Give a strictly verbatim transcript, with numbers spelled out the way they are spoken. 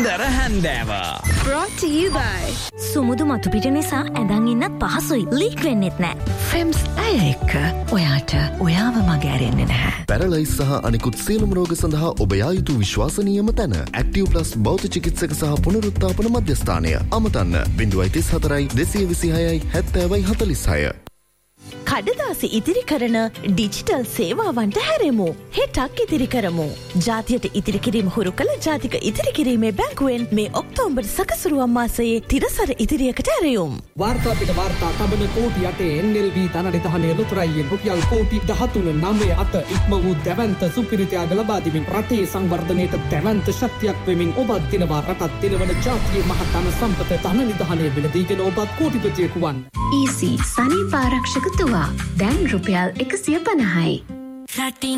සුන්දර හැන්දෑව. Brought to you by සුමුදු මතු පිට නිසා ඇඳන් ඉන්නත් පහසුයි. ලීක් වෙන්නෙත් නෑ. ෆෙම්ස් ඇය එක්ක ඔයාට ඔයාව මගේ ඇරෙන්නේ නැහැ. පැරලයිස් සහ අනිකුත් සියලුම රෝග සඳහා ඔබ යා යුතු විශ්වාසනීයම තැන. ඇක්ටිව් ප්ලස් බෞද්ධ චිකිත්සක සහ පුනරුත්ථාපන මධ්‍යස්ථානය. අමතන්න ज़ीरो तीस चार दो दो छह सात चार छह. කඩදාසි ඉදිරි කරන ඩිජිටල් සේවාවන්ට හැරෙමු. හෙටක් ඉදිරි කරමු. ජාතියට ඉදිරි කිරීම හුරු කළ ජාතික ඉදිරි කිරීමේ බැංකුවෙන් මේ ඔක්තෝබර් සකසුරුවම් මාසයේ තිරසර ඉදිරියකට ඇරයුම්. වාර්තා පිට වාර්තා තබන කෝටි අටේ එන් එල් වී ධනනිධානය ලොතරැයියෙන් රුපියල් කෝටි දහතුන නවය අත ඉක්ම වූ දැවැන්ත සුපිරිත්‍යාග ලබා දෙමින් රටේ සංවර්ධනයට දැවැන්ත ශක්තියක් වෙමින් ඔබත් දිනවා රටත් දිනවන ජාතියේ මහතන සම්පත ධනනිධානය වෙලදීගෙන ඔබත් කෝටිපතියෙකු වන්න. ඊසි සනීප ආරක්ෂක තුවා දැන් රුපියල් එකසිය පනහයි.